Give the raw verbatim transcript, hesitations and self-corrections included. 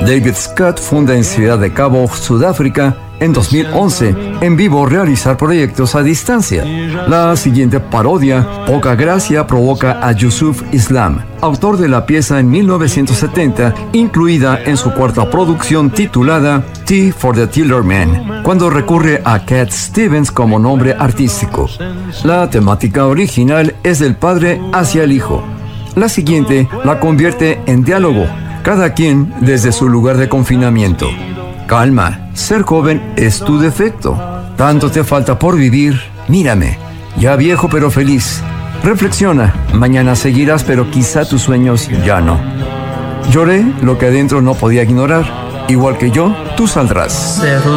David Scott funda en Ciudad de Cabo, Sudáfrica, en dos mil once, en vivo realizar proyectos a distancia. La siguiente parodia, Poca Gracia, provoca a Yusuf Islam, autor de la pieza en mil novecientos setenta, incluida en su cuarta producción titulada Tea for the Tiller Man, cuando recurre a Cat Stevens como nombre artístico. La temática original es del padre hacia el hijo. La siguiente la convierte en diálogo, cada quien desde su lugar de confinamiento. Calma, ser joven es tu defecto. Tanto te falta por vivir. Mírame, ya viejo pero feliz. Reflexiona, mañana seguirás, pero quizá tus sueños ya no. Lloré lo que adentro no podía ignorar. Igual que yo, tú saldrás.